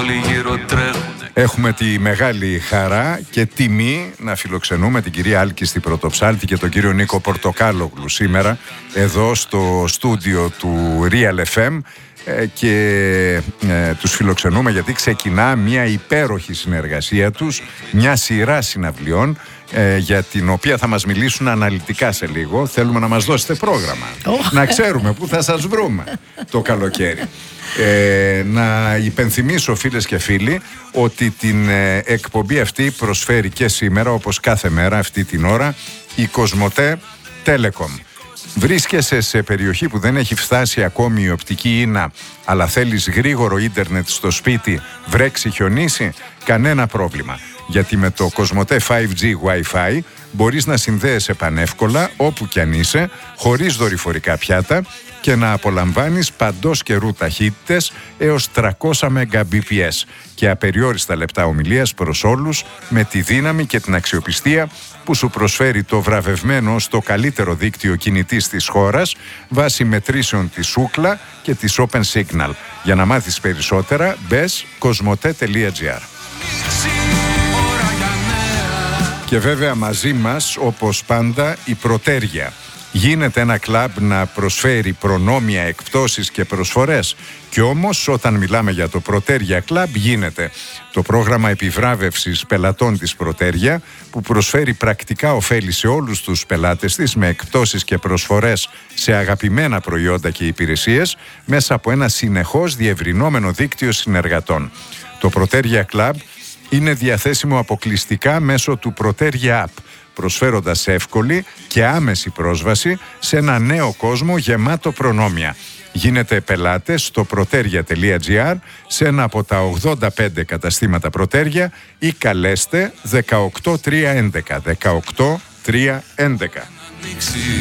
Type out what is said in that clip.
όλοι γύρω τρέχουνε. Έχουμε τη μεγάλη χαρά και τιμή να φιλοξενούμε την κυρία Άλκιστη Πρωτοψάλτη και τον κύριο Νίκο Πορτοκάλογλου σήμερα εδώ στο στούντιο του Real FM και τους φιλοξενούμε γιατί ξεκινά μια υπέροχη συνεργασία τους, μια σειρά συναυλιών για την οποία θα μας μιλήσουν αναλυτικά σε λίγο. Θέλουμε να μας δώσετε πρόγραμμα, να ξέρουμε πού θα σας βρούμε το καλοκαίρι. Να υπενθυμίσω φίλες και φίλοι ότι την εκπομπή αυτή προσφέρει και σήμερα, όπως κάθε μέρα αυτή την ώρα, η Κοσμοτέ Telecom. Βρίσκεσαι σε περιοχή που δεν έχει φτάσει ακόμη η οπτική ίνα, αλλά θέλεις γρήγορο ίντερνετ στο σπίτι, βρέξει, χιονίσει? Κανένα πρόβλημα, γιατί με το Κοσμοτέ 5G Wi-Fi μπορείς να συνδέεσαι πανεύκολα όπου κι αν είσαι, χωρίς δορυφορικά πιάτα και να απολαμβάνεις παντός καιρού ταχύτητες έως 300 Mbps και απεριόριστα λεπτά ομιλίας προς όλους, με τη δύναμη και την αξιοπιστία που σου προσφέρει το βραβευμένο στο καλύτερο δίκτυο κινητής της χώρας βάσει μετρήσεων της Ookla και της Open Signal. Για να μάθεις περισσότερα μπες kosmote.gr. Και βέβαια μαζί μας, όπως πάντα, η Προτέρια. Γίνεται ένα κλαμπ να προσφέρει προνόμια, εκπτώσεις και προσφορές. Κι όμως όταν μιλάμε για το Προτέρια Κλαμπ γίνεται το πρόγραμμα επιβράβευσης πελατών της Προτέρια, που προσφέρει πρακτικά ωφέλη σε όλους τους πελάτες της με εκπτώσεις και προσφορές σε αγαπημένα προϊόντα και υπηρεσίες μέσα από ένα συνεχώς διευρυνόμενο δίκτυο συνεργατών. Το Προτέρια Κλαμπ είναι διαθέσιμο αποκλειστικά μέσω του Προτέρια App, προσφέροντας εύκολη και άμεση πρόσβαση σε ένα νέο κόσμο γεμάτο προνόμια. Γίνετε πελάτες στο proteria.gr σε ένα από τα 85 καταστήματα Προτέρια ή καλέστε 18311.